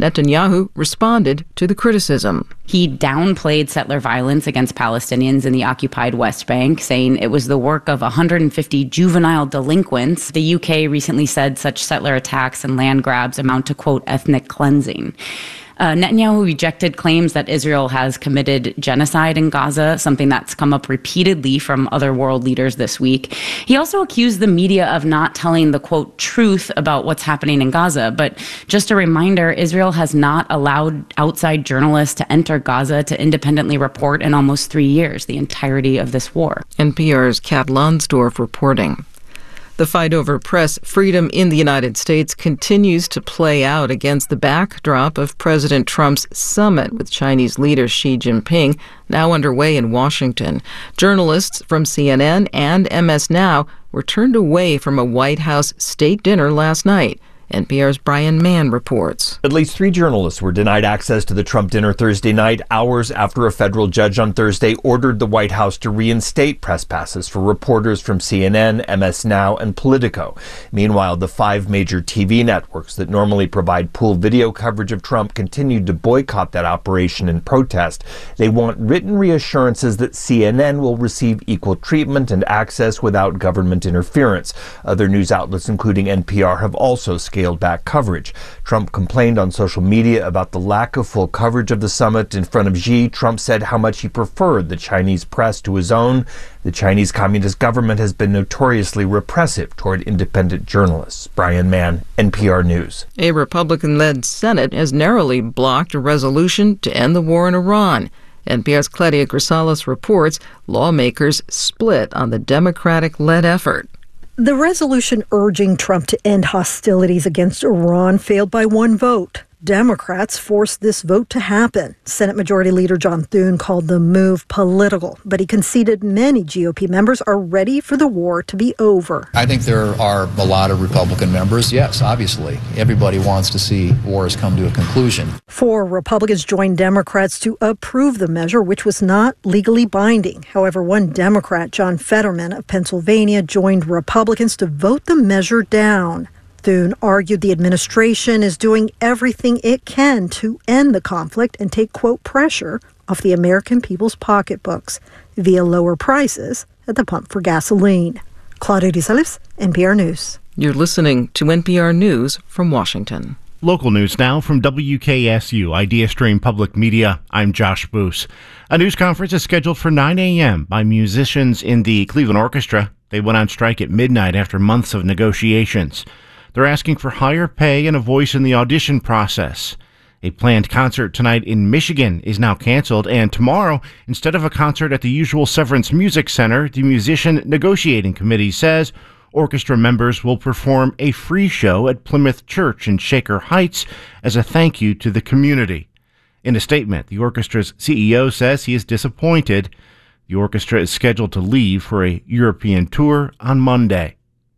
Netanyahu responded to the criticism. He downplayed settler violence against Palestinians in the occupied West Bank, saying it was the work of 150 juvenile delinquents. The UK recently said such settler attacks and land grabs amount to, quote, ethnic cleansing. Netanyahu rejected claims that Israel has committed genocide in Gaza, something that's come up repeatedly from other world leaders this week. He also accused the media of not telling the, quote, truth about what's happening in Gaza. But just a reminder, Israel has not allowed outside journalists to enter Gaza to independently report in almost 3 years, the entirety of this war. NPR's Kat Lonsdorf reporting. The fight over press freedom in the United States continues to play out against the backdrop of President Trump's summit with Chinese leader Xi Jinping, now underway in Washington. Journalists from CNN and MS Now were turned away from a White House state dinner last night. NPR's Brian Mann reports. At least 3 journalists were denied access to the Trump dinner Thursday night, hours after a federal judge on Thursday ordered the White House to reinstate press passes for reporters from CNN, MS Now, and Politico. Meanwhile, the 5 major TV networks that normally provide pooled video coverage of Trump continued to boycott that operation in protest. They want written reassurances that CNN will receive equal treatment and access without government interference. Other news outlets, including NPR, have also scaled back coverage. Trump complained on social media about the lack of full coverage of the summit. In front of Xi, Trump said how much he preferred the Chinese press to his own. The Chinese Communist government has been notoriously repressive toward independent journalists. Brian Mann, NPR News. A Republican-led Senate has narrowly blocked a resolution to end the war in Iran. NPR's Claudia Grisales reports lawmakers split on the Democratic-led effort. The resolution urging Trump to end hostilities against Iran failed by 1 vote. Democrats forced this vote to happen. Senate Majority Leader John Thune called the move political, but he conceded many GOP members are ready for the war to be over. I think there are a lot of Republican members. Yes, obviously. Everybody wants to see wars come to a conclusion. 4 Republicans joined Democrats to approve the measure, which was not legally binding. However, one Democrat, John Fetterman of Pennsylvania, joined Republicans to vote the measure down. Thune argued the administration is doing everything it can to end the conflict and take, quote, pressure off the American people's pocketbooks via lower prices at the pump for gasoline. Claudia Grisales, NPR News. You're listening to NPR News from Washington. Local news now from WKSU, IdeaStream Public Media. I'm Josh Boos. A news conference is scheduled for 9 a.m. by musicians in the Cleveland Orchestra. They went on strike at midnight after months of negotiations. They're asking for higher pay and a voice in the audition process. A planned concert tonight in Michigan is now canceled, and tomorrow, instead of a concert at the usual Severance Music Center, the Musician Negotiating Committee says orchestra members will perform a free show at Plymouth Church in Shaker Heights as a thank you to the community. In a statement, the orchestra's CEO says he is disappointed. The orchestra is scheduled to leave for a European tour on Monday.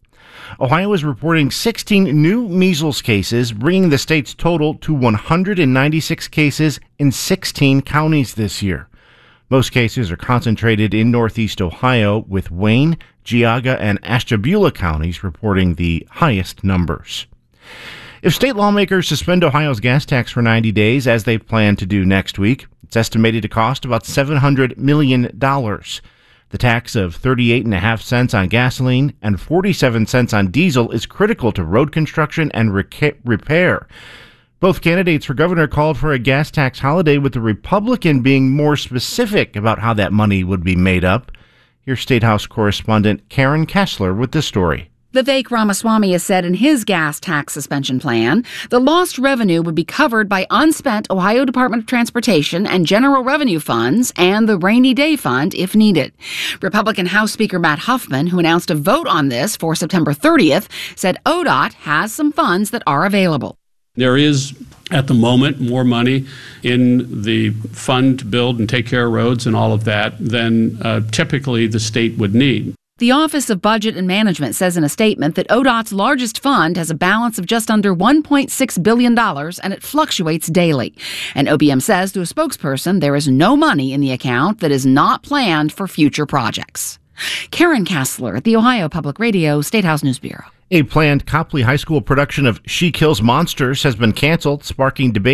Ohio is reporting 16 new measles cases, bringing the state's total to 196 cases in 16 counties this year. Most cases are concentrated in northeast Ohio, with Wayne, Geauga, and Ashtabula counties reporting the highest numbers. If state lawmakers suspend Ohio's gas tax for 90 days, as they plan to do next week, it's estimated to cost about $700 million. The tax of 38.5 cents on gasoline and 47 cents on diesel is critical to road construction and repair. Both candidates for governor called for a gas tax holiday, with the Republican being more specific about how that money would be made up. Here's State House correspondent Karen Kessler with the story. Vivek Ramaswamy has said in his gas tax suspension plan, the lost revenue would be covered by unspent Ohio Department of Transportation and General Revenue funds and the Rainy Day Fund if needed. Republican House Speaker Matt Huffman, who announced a vote on this for September 30th, said ODOT has some funds that are available. There is, at the moment, more money in the fund to build and take care of roads and all of that than typically the state would need. The Office of Budget and Management says in a statement that ODOT's largest fund has a balance of just under $1.6 billion, and it fluctuates daily. And OBM says to a spokesperson there is no money in the account that is not planned for future projects. Karen Kessler at the Ohio Public Radio State House News Bureau. A planned Copley High School production of She Kills Monsters has been canceled, sparking debate